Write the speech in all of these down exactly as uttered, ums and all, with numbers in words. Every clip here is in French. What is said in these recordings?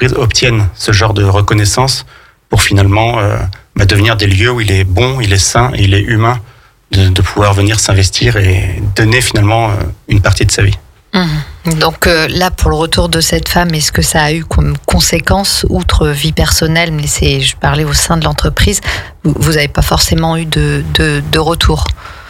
entreprises obtiennent ce genre de reconnaissance pour finalement euh, bah, devenir des lieux où il est bon, il est sain et il est humain de, de pouvoir venir s'investir et donner finalement euh, une partie de sa vie. Mmh. Donc euh, là, pour le retour de cette femme, est-ce que ça a eu comme conséquence, outre vie personnelle, mais c'est, je parlais au sein de l'entreprise, vous n'avez pas forcément eu de, de, de retour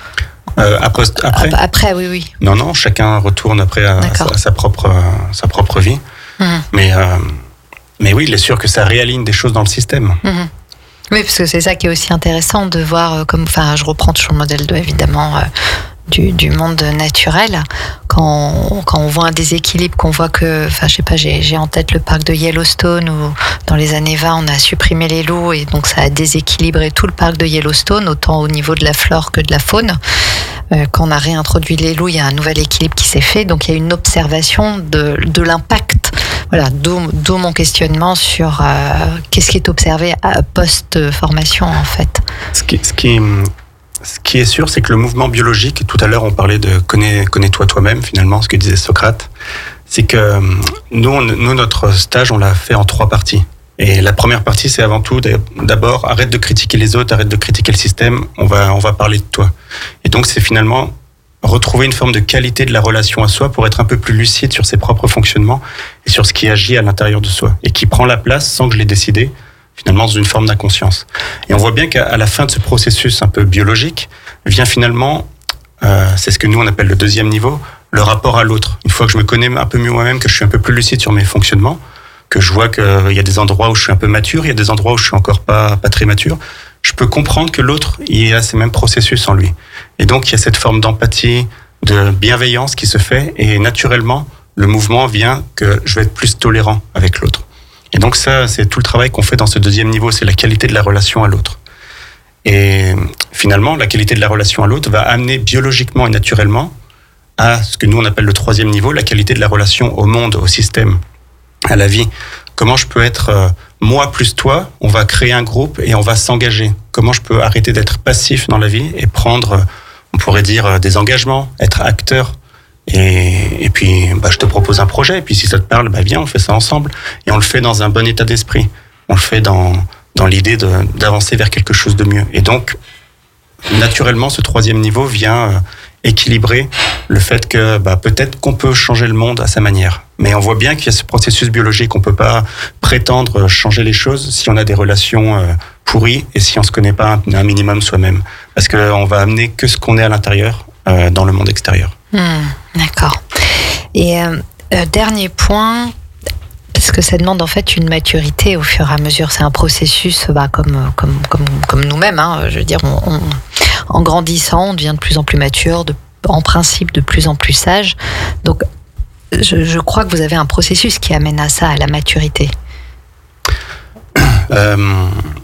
euh, après, après Après, oui, oui. Non, non, chacun retourne après à, à, sa, à sa, propre, à sa propre vie. Mmh. Mais, euh, mais oui, il est sûr que ça réaligne des choses dans le système. Mmh. Oui, parce que c'est ça qui est aussi intéressant de voir, comme, enfin, je reprends toujours le modèle de, évidemment, euh, du, du monde naturel. Quand, quand on voit un déséquilibre, qu'on voit que, enfin, je sais pas, j'ai, j'ai en tête le parc de Yellowstone où, dans les années vingt, on a supprimé les loups et donc ça a déséquilibré tout le parc de Yellowstone, autant au niveau de la flore que de la faune. Euh, quand on a réintroduit les loups, il y a un nouvel équilibre qui s'est fait. Donc, il y a une observation de, de l'impact. Voilà, d'où, d'où mon questionnement sur euh, qu'est-ce qui est observé à post-formation, en fait. Ce qui, ce qui, ce qui est sûr, c'est que le mouvement biologique, tout à l'heure, on parlait de connais, connais-toi toi-même, finalement, ce que disait Socrate, c'est que nous, on, nous, notre stage, on l'a fait en trois parties. Et la première partie, c'est avant tout, d'abord, arrête de critiquer les autres, arrête de critiquer le système, on va, on va parler de toi. Et donc, c'est finalement retrouver une forme de qualité de la relation à soi pour être un peu plus lucide sur ses propres fonctionnements et sur ce qui agit à l'intérieur de soi et qui prend la place sans que je l'ai décidé, finalement, dans une forme d'inconscience. Et on voit bien qu'à la fin de ce processus un peu biologique, vient finalement, euh, c'est ce que nous on appelle le deuxième niveau, le rapport à l'autre. Une fois que je me connais un peu mieux moi-même, que je suis un peu plus lucide sur mes fonctionnements, que je vois qu'il y a des endroits où je suis un peu mature, il y a des endroits où je suis encore pas, pas très mature, je peux comprendre que l'autre, il a ces mêmes processus en lui. Et donc, il y a cette forme d'empathie, de bienveillance qui se fait, et naturellement, le mouvement vient que je vais être plus tolérant avec l'autre. Et donc ça, c'est tout le travail qu'on fait dans ce deuxième niveau, c'est la qualité de la relation à l'autre. Et finalement, la qualité de la relation à l'autre va amener biologiquement et naturellement à ce que nous, on appelle le troisième niveau, la qualité de la relation au monde, au système, à la vie. Comment je peux être euh, moi plus toi, on va créer un groupe et on va s'engager. Comment je peux arrêter d'être passif dans la vie et prendre, euh, on pourrait dire, euh, des engagements, être acteur. Et, et puis, bah, je te propose un projet, et puis si ça te parle, bah, viens, on fait ça ensemble. Et on le fait dans un bon état d'esprit. On le fait dans, dans l'idée de, d'avancer vers quelque chose de mieux. Et donc, naturellement, ce troisième niveau vient euh, équilibrer le fait que bah, peut-être qu'on peut changer le monde à sa manière. Mais on voit bien qu'il y a ce processus biologique. On ne peut pas prétendre changer les choses si on a des relations euh, pourries et si on ne se connaît pas un, un minimum soi-même. Parce qu'on va amener que ce qu'on est à l'intérieur euh, dans le monde extérieur. Mmh, d'accord. Et euh, euh, dernier point, parce que ça demande en fait une maturité au fur et à mesure. C'est un processus bah, comme, comme, comme, comme nous-mêmes. Hein. Je veux dire, on, on, en grandissant, on devient de plus en plus mature, de, en principe de plus en plus sage. Donc, je, je crois que vous avez un processus qui amène à ça, à la maturité. Euh,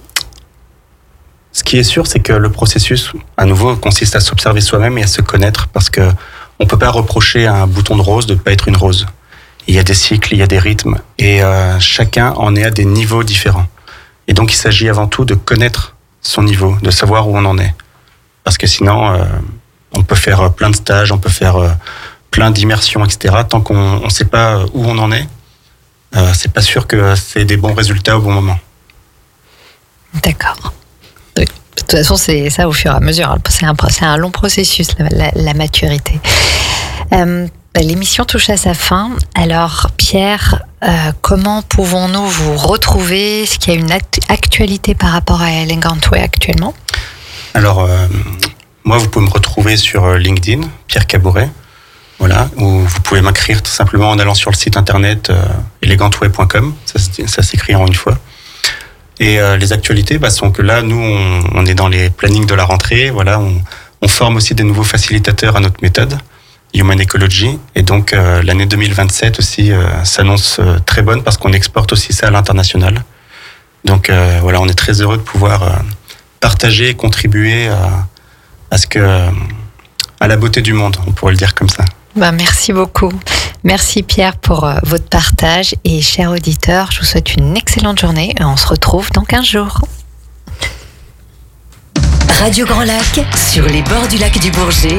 ce qui est sûr, c'est que le processus, à nouveau, consiste à s'observer soi-même et à se connaître, parce que on peut pas reprocher à un bouton de rose de ne pas être une rose. Il y a des cycles, il y a des rythmes, et euh, chacun en est à des niveaux différents. Et donc, il s'agit avant tout de connaître son niveau, de savoir où on en est. Parce que sinon, euh, on peut faire plein de stages, on peut faire euh, plein d'immersions, et cetera. Tant qu'on ne sait pas où on en est, euh, c'est pas sûr que c'est des bons résultats au bon moment. D'accord. De toute façon, c'est ça au fur et à mesure. C'est un, c'est un long processus, la, la, la maturité. Euh, L'émission touche à sa fin. Alors, Pierre, euh, comment pouvons-nous vous retrouver? Est-ce qu'il y a une act- actualité par rapport à Elegant Way actuellement? Alors, euh, moi, vous pouvez me retrouver sur LinkedIn, Pierre Cabouret, voilà, ou vous pouvez m'écrire tout simplement en allant sur le site internet euh, elegant way point com, ça, ça s'écrit en une fois. Et euh, les actualités bah, sont que là, nous, on, on est dans les plannings de la rentrée, voilà, on, on forme aussi des nouveaux facilitateurs à notre méthode, Human Ecology, et donc euh, l'année deux mille vingt-sept aussi euh, s'annonce euh, très bonne parce qu'on exporte aussi ça à l'international. Donc euh, voilà, on est très heureux de pouvoir euh, partager, contribuer à, à ce que, à la beauté du monde, on pourrait le dire comme ça. Ben, merci beaucoup. Merci Pierre pour euh, votre partage, et chers auditeurs, je vous souhaite une excellente journée et on se retrouve dans quinze jours. Radio Grand Lac, sur les bords du lac du Bourget.